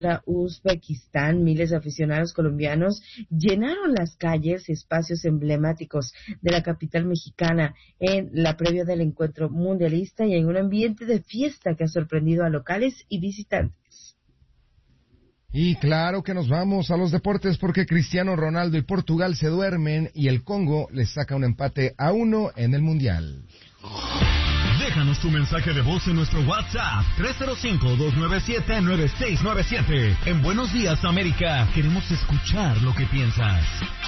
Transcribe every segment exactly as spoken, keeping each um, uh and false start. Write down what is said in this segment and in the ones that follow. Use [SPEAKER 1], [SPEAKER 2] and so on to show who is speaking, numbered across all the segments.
[SPEAKER 1] Uzbekistán, miles de aficionados colombianos llenaron las calles y espacios emblemáticos de la capital mexicana en la previa del encuentro mundialista y en un ambiente de fiesta que ha sorprendido a locales y visitantes.
[SPEAKER 2] Y claro que nos vamos a los deportes porque Cristiano Ronaldo y Portugal se duermen y el Congo les saca un empate a uno en el Mundial.
[SPEAKER 3] Déjanos tu mensaje de voz en nuestro WhatsApp tres cero cinco, dos nueve siete, nueve seis nueve siete. En Buenos Días, América, queremos escuchar lo que piensas.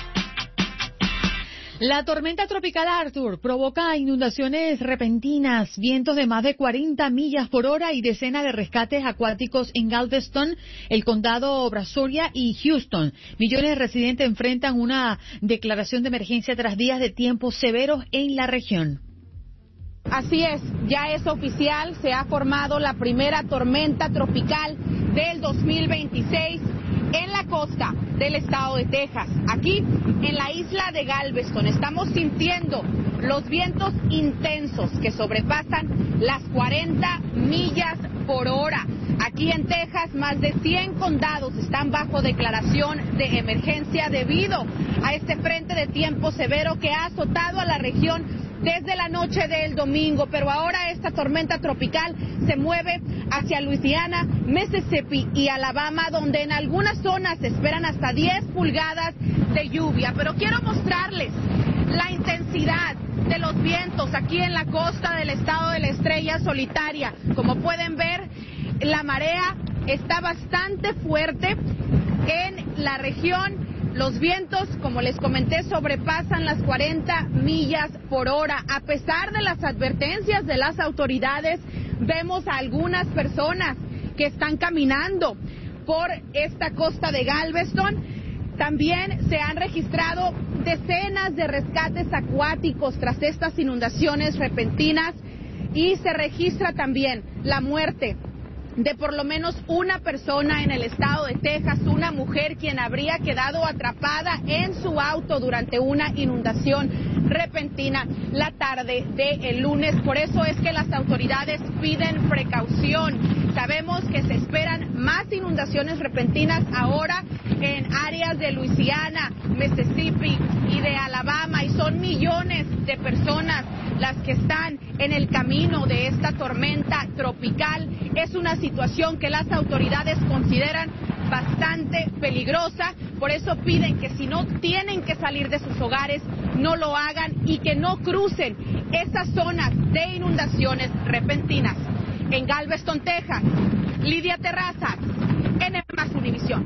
[SPEAKER 4] La tormenta tropical Arthur provoca inundaciones repentinas, vientos de más de cuarenta millas por hora y decenas de rescates acuáticos en Galveston, el condado Brazoria y Houston. Millones de residentes enfrentan una declaración de emergencia tras días de tiempos severos en la región.
[SPEAKER 5] Así es, ya es oficial, se ha formado la primera tormenta tropical del dos mil veintiséis en la costa del estado de Texas. Aquí, en la isla de Galveston, estamos sintiendo los vientos intensos que sobrepasan las cuarenta millas por hora. Aquí en Texas, más de cien condados están bajo declaración de emergencia debido a este frente de tiempo severo que ha azotado a la región desde la noche del domingo, pero ahora esta tormenta tropical se mueve hacia Luisiana, Mississippi y Alabama, donde en algunas zonas se esperan hasta diez pulgadas de lluvia. Pero quiero mostrarles la intensidad de los vientos aquí en la costa del estado de la Estrella Solitaria. Como pueden ver, la marea está bastante fuerte en la región. Los vientos, como les comenté, sobrepasan las cuarenta millas por hora. A pesar de las advertencias de las autoridades, vemos a algunas personas que están caminando por esta costa de Galveston. También se han registrado decenas de rescates acuáticos tras estas inundaciones repentinas y se registra también la muerte de por lo menos una persona en el estado de Texas, una mujer quien habría quedado atrapada en su auto durante una inundación repentina la tarde del lunes. Por eso es que las autoridades piden precaución. Sabemos que se esperan más inundaciones repentinas ahora en áreas de Luisiana, Mississippi y de Alabama, y son millones de personas las que están en el camino de esta tormenta tropical. Es una situación que las autoridades consideran bastante peligrosa, por eso piden que si no tienen que salir de sus hogares, no lo hagan y que no crucen esas zonas de inundaciones repentinas. En Galveston, Texas, Lidia Terrazas, N más Univisión.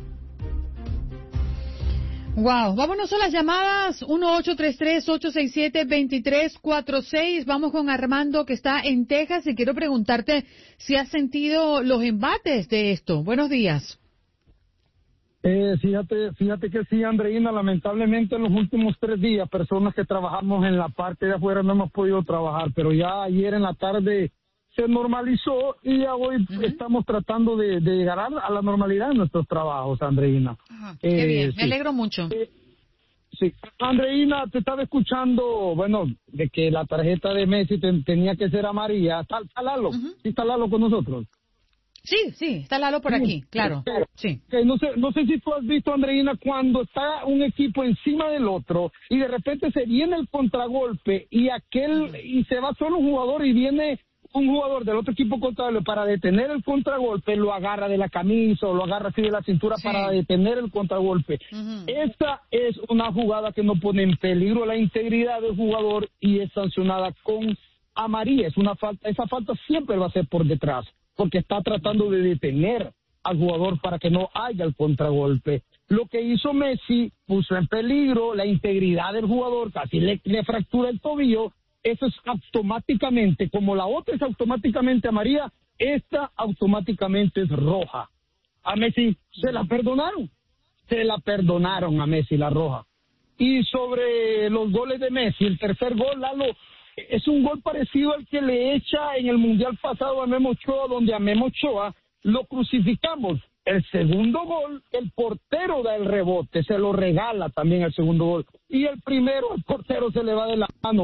[SPEAKER 4] Wow, vámonos a las llamadas uno ocho tres tres, ocho seis siete, dos tres cuatro seis. Vamos con Armando, que está en Texas, y quiero preguntarte si has sentido los embates de esto. Buenos días.
[SPEAKER 6] Eh, fíjate, fíjate que sí, Andreina, lamentablemente en los últimos tres días, personas que trabajamos en la parte de afuera no hemos podido trabajar, pero ya ayer en la tarde se normalizó y ya hoy uh-huh. estamos tratando de, de llegar a la normalidad en nuestros trabajos, Andreina.
[SPEAKER 4] Uh-huh. Qué eh, bien, sí. Me alegro mucho.
[SPEAKER 6] Eh, sí, Andreina, te estaba escuchando, bueno, de que la tarjeta de Messi te, tenía que ser amarilla. ¿Está, está Lalo? Uh-huh. ¿Sí está Lalo con nosotros?
[SPEAKER 4] Sí, sí, está Lalo por sí, aquí, claro.
[SPEAKER 6] Pero,
[SPEAKER 4] sí.
[SPEAKER 6] Que no sé, no sé si tú has visto, Andreina, cuando está un equipo encima del otro y de repente se viene el contragolpe y aquel uh-huh. y se va solo un jugador y viene un jugador del otro equipo contrario para detener el contragolpe, lo agarra de la camisa o lo agarra así de la cintura sí. para detener el contragolpe. Uh-huh. Esta es una jugada que no pone en peligro la integridad del jugador y es sancionada con amarilla. Es una falta, esa falta siempre va a ser por detrás, porque está tratando de detener al jugador para que no haya el contragolpe. Lo que hizo Messi puso en peligro la integridad del jugador, casi le, le fractura el tobillo. Eso es automáticamente, como la otra es automáticamente amarilla, esta automáticamente es roja. A Messi se la perdonaron, se la perdonaron a Messi la roja. Y sobre los goles de Messi, el tercer gol, Lalo, es un gol parecido al que le echa en el Mundial pasado a Memo Ochoa, donde a Memo Ochoa lo crucificamos. El segundo gol, el portero da el rebote, se lo regala también el segundo gol. Y el primero, el portero se le va de la mano.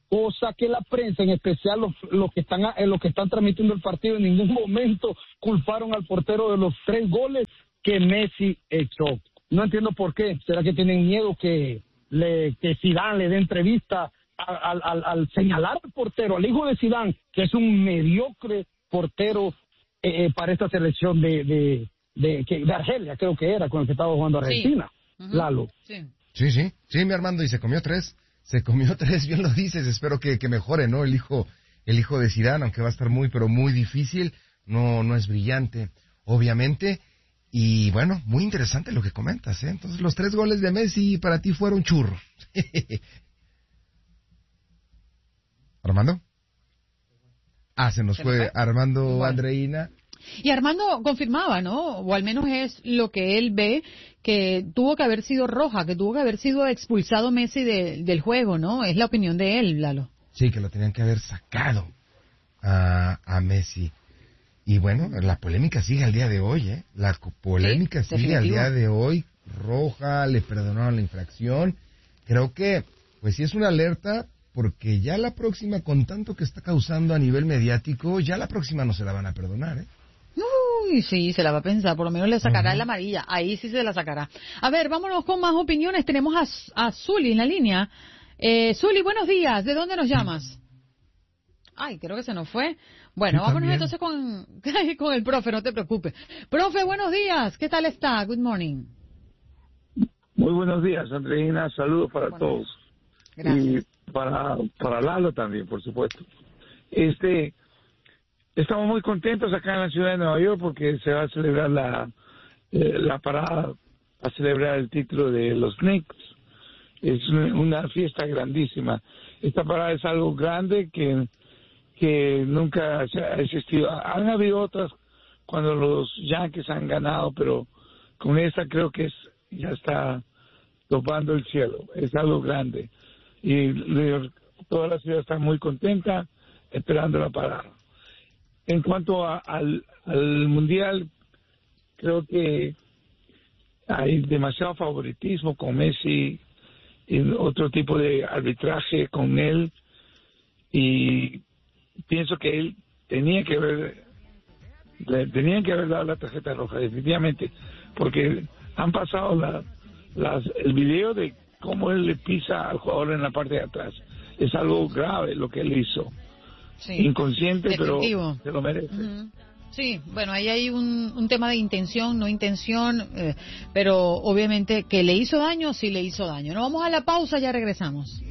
[SPEAKER 6] cosa que la prensa, en especial los, los que están eh, los que están transmitiendo el partido, en ningún momento culparon al portero de los tres goles que Messi echó. No entiendo por qué. ¿Será que tienen miedo que le que Zidane le dé entrevista al, al, al señalar al portero, al hijo de Zidane, que es un mediocre portero eh, para esta selección de de, de, de de Argelia, creo que era, con el que estaba jugando Argentina, sí. uh-huh. Lalo.
[SPEAKER 2] Sí. sí, sí, sí, mi Armando, y se comió tres. Se comió tres, bien lo dices, espero que, que mejore, ¿no? El hijo, el hijo de Zidane, aunque va a estar muy, pero muy difícil, no, no es brillante, obviamente, y bueno, muy interesante lo que comentas, ¿eh? Entonces, los tres goles de Messi para ti fueron churros. ¿Armando? Ah, se nos ¿Se fue, fue Armando bueno. Andreina.
[SPEAKER 4] Y Armando confirmaba, ¿no? O al menos es lo que él ve, que tuvo que haber sido roja, que tuvo que haber sido expulsado Messi de, del juego, ¿no? Es la opinión de él, Lalo.
[SPEAKER 2] Sí, que lo tenían que haber sacado a, a Messi. Y bueno, la polémica sigue al día de hoy, ¿eh? La polémica sí, sigue definitivo. Al día de hoy. Roja, le perdonaron la infracción. Creo que, pues sí es una alerta, porque ya la próxima, con tanto que está causando a nivel mediático, ya la próxima no se la van a perdonar, ¿eh?
[SPEAKER 4] Uy, sí, se la va a pensar, por lo menos le sacará uh-huh. la amarilla, ahí sí se la sacará. A ver, vámonos con más opiniones, tenemos a, a Zuli en la línea. Eh, Zuli, buenos días, ¿de dónde nos llamas? Ay, creo que se nos fue. Bueno, sí, vámonos entonces con, con el profe, no te preocupes. Profe, buenos días, ¿qué tal está? Good morning.
[SPEAKER 7] Muy buenos días, Andreina, saludos para buenos todos.
[SPEAKER 4] Gracias.
[SPEAKER 7] Y para, para Lalo también, por supuesto. Este... Estamos muy contentos acá en la ciudad de Nueva York porque se va a celebrar la, eh, la parada, a celebrar el título de los Knicks. Es una fiesta grandísima. Esta parada es algo grande que, que nunca ha existido. Han habido otras cuando los Yankees han ganado, pero con esta creo que es ya está topando el cielo. Es algo grande. Y toda la ciudad está muy contenta esperando la parada. En cuanto a, al, al Mundial, creo que hay demasiado favoritismo con Messi y otro tipo de arbitraje con él, y pienso que él tenía que haber le tenían que haber dado la tarjeta roja definitivamente, porque han pasado la, las, el video de cómo él le pisa al jugador en la parte de atrás. Es algo grave lo que él hizo. Sí, inconsciente, definitivo. Pero se lo merece.
[SPEAKER 4] Uh-huh. Sí, bueno, ahí hay un, un tema de intención, no intención, eh, pero obviamente que le hizo daño, sí le hizo daño. Nos vamos a la pausa, ya regresamos.